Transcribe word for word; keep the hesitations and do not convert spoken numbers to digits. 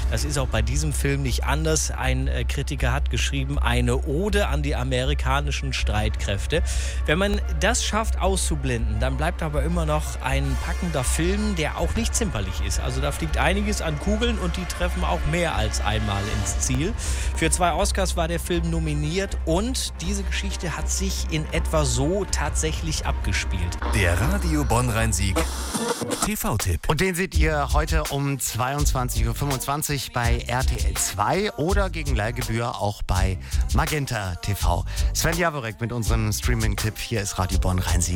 Das ist auch bei diesem Film nicht anders. Ein äh, Kritiker hat geschrieben, eine Ode an die amerikanischen Streitkräfte. Wenn man das schafft auszublenden, dann bleibt aber immer noch ein packender Film, der auch nicht zimperlich ist. Also da fliegt einiges an Kugeln und die treffen auch mehr als einmal ins Ziel. Für zwei Oscars war der Film nominiert und diese Geschichte hat sich in etwa so tatsächlich abgespielt. Der Radio Bonn-Rhein-Sieg T V-Tipp. Und den seht ihr heute um zweiundzwanzig Uhr fünfundzwanzig bei R T L zwei oder gegen Leihgebühr auch bei Magenta T V. Sven Jaworek mit unserem Streaming-Tipp. Hier ist Radio Bonn-Rhein-Sieg.